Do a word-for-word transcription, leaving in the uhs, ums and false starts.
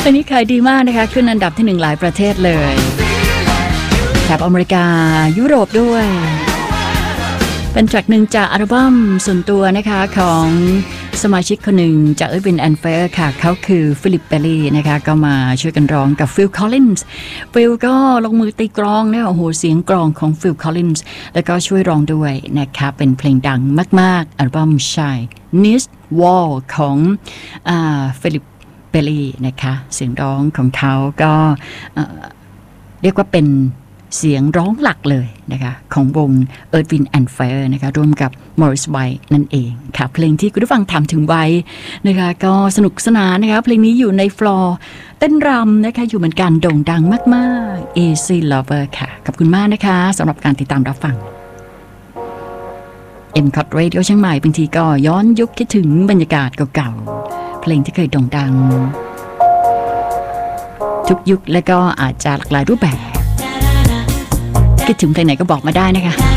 ลงนี้ขายดีมากนะคะขึ้นอันดับที่หนึ่งหลายประเทศเลยแถบอเมริกายุโรปด้วยเป็นแทร็กหนึ่งจากอัลบั้มส่วนตัวนะคะของสมาชิกคนหนึ่งจาก Earth, Wind and Fire ค่ะเขาคือฟิลิปเบลลี่นะคะก็มาช่วยกันร้องกับฟิลคอลลินส์ฟิลก็ลงมือตีกลองเนี่ยโอ้โหเสียงกลองของฟิลคอลลินส์แล้วก็ช่วยร้องด้วยนะคะเป็นเพลงดังมากๆอัลบั้ม Shine This Wall ของอ่าฟิลิปเบลลี่นะคะเสียงร้องของเขาก็เรียกว่าเป็นเสียงร้องหลักเลยนะคะของวง Earth, Wind and Fire นะคะร่วมกับ Maurice White นั่นเองค่ะเพลงที่คุณผู้ฟังถามถึงไว้นะคะก็สนุกสนานนะคะเพลงนี้อยู่ในฟลอร์เต้นรำนะคะอยู่เหมือนกันโด่งดังมากๆ Easy Lover ค่ะขอบคุณมากนะคะสำหรับการติดตามรับฟัง เอ็ม คอท Radio เชียงใหม่บางทีก็ย้อนยุคคิดถึงบรรยากาศเก่าๆเพลงที่เคยโด่งดังทุกยุคและก็อาจจะหลากหลายรูปแบบคิดถึงเพลงไหนก็บอกมาได้นะคะ